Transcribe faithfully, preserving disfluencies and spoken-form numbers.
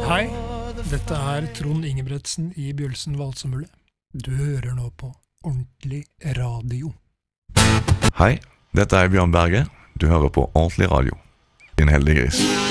Hei, dette er Trond Ingebretsen i Bjølsen Valsemølle. Du hører nå på Ordentlig Radio. Hei, dette er Bjørn Berge. Du hører på Ordentlig Radio. Din heldige gris.